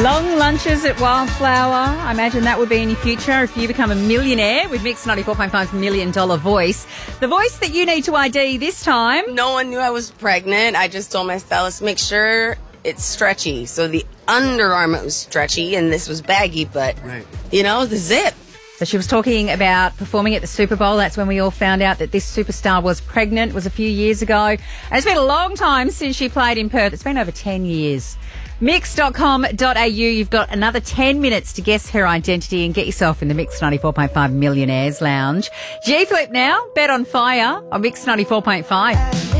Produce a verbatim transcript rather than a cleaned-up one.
Long lunches at Wildflower. I imagine that would be in your future if you become a millionaire with Mix ninety-four point five's Million Dollar Voice. The voice that you need to I D this time. No one knew I was pregnant. I just told my stylist, make sure it's stretchy. So the underarm was stretchy and this was baggy, but, right. you know, the zip. So she was talking about performing at the Super Bowl. That's when we all found out that this superstar was pregnant. It was a few years ago. And it's been a long time since she played in Perth. It's been over ten years. mix dot com dot a u. You've got another ten minutes to guess her identity and get yourself in the Mix ninety-four point five Millionaires Lounge. G Flip now. Bet on Fire on Mix ninety-four point five.